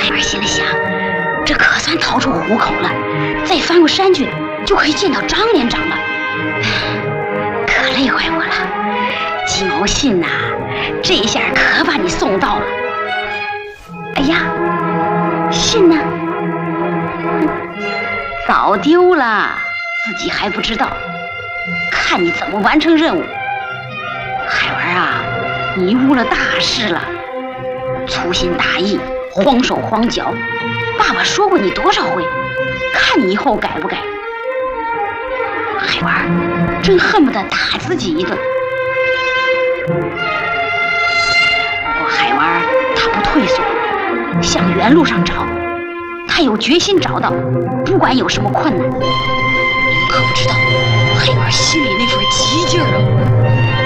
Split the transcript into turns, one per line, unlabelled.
海娃心里想，这可算逃出虎口了，再翻过山去就可以见到张连长了。可累坏我了，鸡毛信呐，这下可把你送到了。哎呀，信呢？早丢了，自己还不知道，看你怎么完成任务。海娃啊，你误了大事了，粗心大意，慌手慌脚，爸爸说过你多少回，看你以后改不改。海娃真恨不得打自己一顿。不过海娃他不退缩，向原路上找，他有决心找到，不管有什么困难。你们可不知道海娃心里那份急劲儿啊！